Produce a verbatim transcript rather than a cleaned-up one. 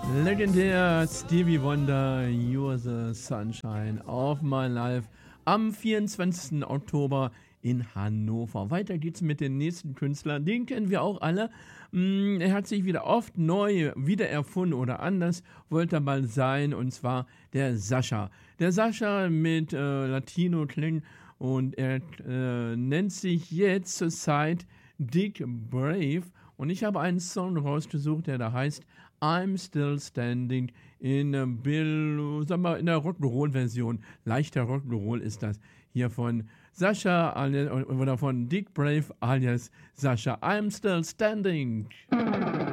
Legendär Stevie Wonder, You're the Sunshine of My Life am vierundzwanzigsten Oktober in Hannover. Weiter geht's mit dem nächsten Künstler, den kennen wir auch alle. Mm, Er hat sich wieder oft neu wiedererfunden oder anders wollte er mal sein, und zwar der Sascha. Der Sascha mit äh, Latino-Klingen, und er äh, nennt sich jetzt zurzeit Dick Brave, und ich habe einen Song rausgesucht, der da heißt I'm Still Standing in, äh, Bill, sag mal, in der Rock'n'Roll-Version. Leichter Rock'n'Roll ist das hier von Sascha alias, oder von Dick Brave alias Sascha. I'm Still Standing.